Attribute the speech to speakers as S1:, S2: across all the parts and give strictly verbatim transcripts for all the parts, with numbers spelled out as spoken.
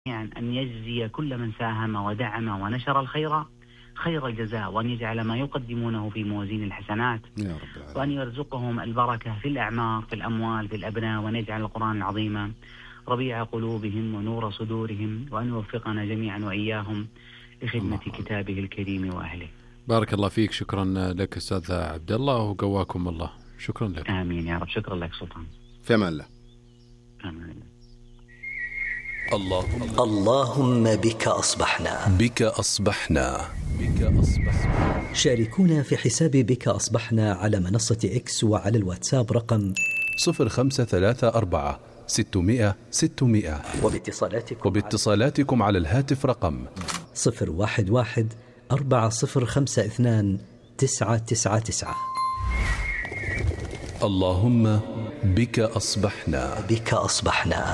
S1: يعني أن يجزي كل من ساهم ودعم ونشر الخير خير الجزاء، وأن يجعل ما يقدمونه في موازين الحسنات،
S2: يا رب العالمين.
S1: وأن يرزقهم البركة في الأعمار، في الأموال، في الأبناء، وأن يجعل القرآن العظيم ربيع قلوبهم ونور صدورهم، وأن يوفقنا جميعا وإياهم لخدمة كتابه الكريم وأهله.
S3: بارك الله فيك. شكرا لك أستاذ عبد الله وقواكم الله. شكرا لك.
S1: آمين يا رب. شكرا لك سلطان.
S2: في أمان الله.
S1: آمين الله.
S4: اللهم اللهم بك أصبحنا
S5: بك أصبحنا بك أصبحنا.
S4: شاركونا في حساب بك أصبحنا على منصة إكس وعلى الواتساب رقم
S5: صفر خمسة ثلاثة أربعة ستمائة ستمائة،
S4: وباتصالاتكم,
S5: وباتصالاتكم على الهاتف رقم
S4: صفر واحد واحد أربعة صفر خمسة اثنان تسعة تسعة تسعة.
S5: اللهم بك أصبحنا
S4: بك أصبحنا.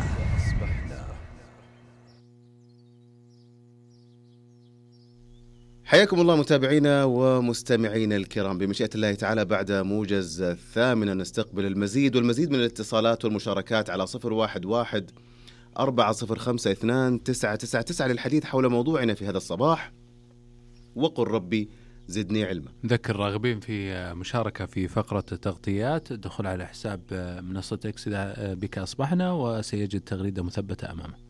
S2: حياكم الله متابعينا ومستمعينا الكرام، بمشيئة الله تعالى بعد موجز الثامنة نستقبل المزيد والمزيد من الاتصالات والمشاركات على صفر واحد واحد أربعة صفر خمسة اثنان تسعة تسعة تسعة للحديث حول موضوعنا في هذا الصباح، وقل ربي زدني علما.
S3: نذكر الراغبين في مشاركة في فقرة التغطيات دخل على حساب منصة إكس بك أصبحنا، وسيجد تغريدة مثبتة أمامه.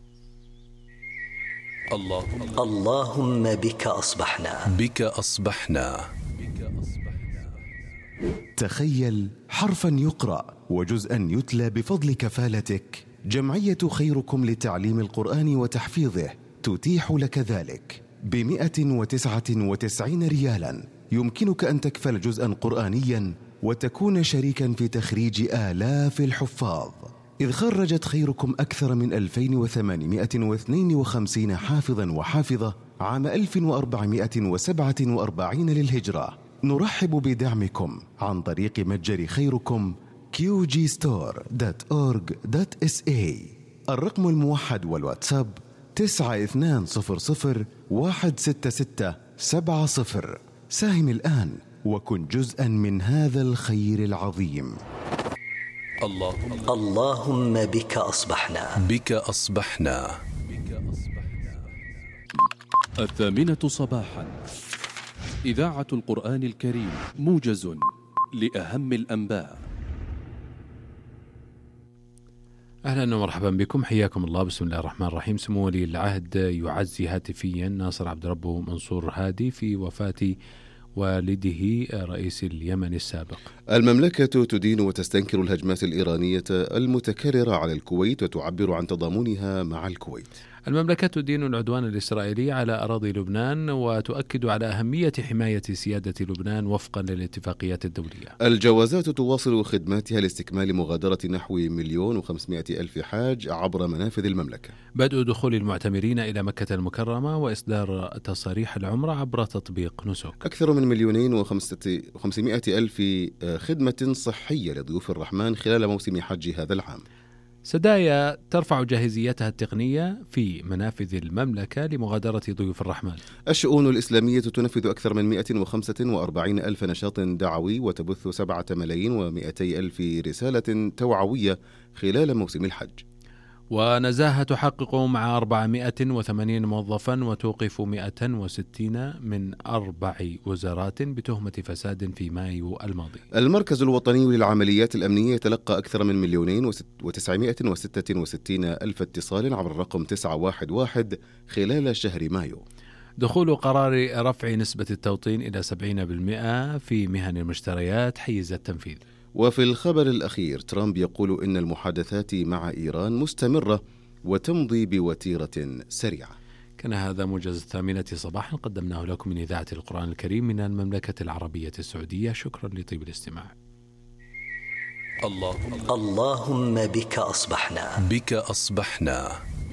S4: اللهم اللهم بك أصبحنا
S5: بك أصبحنا.
S6: تخيل حرفا يقرأ وجزءا يتلى بفضل كفالتك. جمعية خيركم لتعليم القرآن وتحفيظه تتيح لك ذلك بمئة وتسعة وتسعين ريالا. يمكنك أن تكفل جزءا قرآنيا وتكون شريكا في تخريج آلاف الحفاظ، إذ خرجت خيركم أكثر من ألفين وثمانمائة واثنين وخمسين حافظا وحافظة عام ألف وأربعمائة وسبعة وأربعين للهجرة. نرحب بدعمكم عن طريق متجر خيركم كيو جي ستور دوت أورج دوت إس إيه. الرقم الموحد والواتساب تسعة اثنان صفر صفر واحد ستة ستة سبعة صفر. ساهم الآن وكن جزءا من هذا الخير العظيم.
S4: اللهم اللهم بك أصبحنا
S5: بك أصبحنا.
S7: الثامنة صباحا، إذاعة القرآن الكريم، موجز لأهم الأنباء.
S3: أهلا ومرحبا بكم، حياكم الله. بسم الله الرحمن الرحيم. سمو ولي العهد يعزي هاتفيا ناصر عبد ربه منصور هادي في وفاة والده رئيس اليمن السابق.
S2: المملكة تدين وتستنكر الهجمات الإيرانية المتكررة على الكويت وتعبر عن تضامنها مع الكويت.
S3: المملكة تدين العدوان الإسرائيلي على أراضي لبنان وتؤكد على أهمية حماية سيادة لبنان وفقا للاتفاقيات الدولية.
S2: الجوازات تواصل خدماتها لاستكمال مغادرة نحو مليون وخمسمائة ألف حاج عبر منافذ المملكة.
S3: بدء دخول المعتمرين إلى مكة المكرمة وإصدار تصاريح العمرة عبر تطبيق نسك.
S2: أكثر من مليونين وخمسمائة ألف خدمة صحية لضيوف الرحمن خلال موسم حج هذا العام.
S3: سدايا ترفع جاهزيتها التقنية في منافذ المملكة لمغادرة ضيوف الرحمن.
S2: الشؤون الإسلامية تنفذ أكثر من مئة وخمسة وأربعين ألف نشاط دعوي وتبث سبعة ملايين ومئتي ألف رسالة توعوية خلال موسم الحج.
S3: ونزاهة تحقق مع أربعمائة وثمانين موظفا وتوقف مئة وستين من أربع وزارات بتهمة فساد في مايو الماضي.
S2: المركز الوطني للعمليات الأمنية يتلقى أكثر من مليونين وتسعمائة وستة وستين ألف اتصال عبر الرقم تسعة واحد واحد خلال شهر مايو.
S3: دخول قرار رفع نسبة التوطين إلى سبعين بالمئة في مهن المشتريات حيز التنفيذ.
S2: وفي الخبر الأخير، ترامب يقول إن المحادثات مع إيران مستمرة وتمضي بوتيرة سريعة.
S3: كان هذا موجز الثامنة صباحا قدمناه لكم من إذاعة القرآن الكريم من المملكة العربية السعودية. شكرا لطيب الاستماع.
S4: اللهم اللهم بك أصبحنا
S5: بك أصبحنا.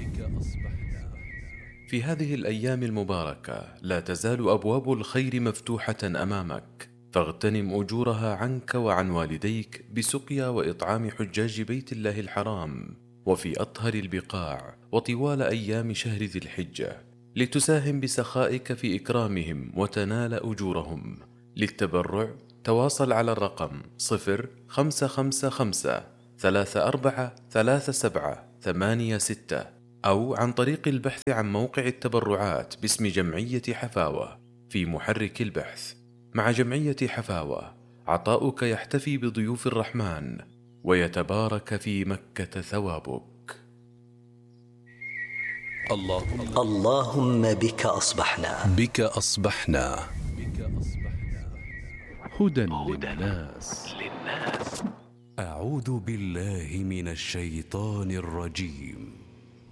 S7: في هذه الأيام المباركة لا تزال أبواب الخير مفتوحة أمامك، فاغتنم أجورها عنك وعن والديك بسقيا وإطعام حجاج بيت الله الحرام وفي أطهر البقاع وطوال أيام شهر ذي الحجة، لتساهم بسخائك في إكرامهم وتنال أجورهم. للتبرع تواصل على الرقم صفر خمسة خمسة خمسة ثلاثة أربعة ثلاثة سبعة ثمانية ستة أو عن طريق البحث عن موقع التبرعات باسم جمعية حفاوة في محرك البحث. مع جمعية حفاوة عطاؤك يحتفي بضيوف الرحمن ويتبارك في مكة ثوابك.
S5: اللهم
S4: اللهم بك أصبحنا
S5: بك أصبحنا
S3: هدى للناس.
S8: أعوذ بالله من الشيطان الرجيم.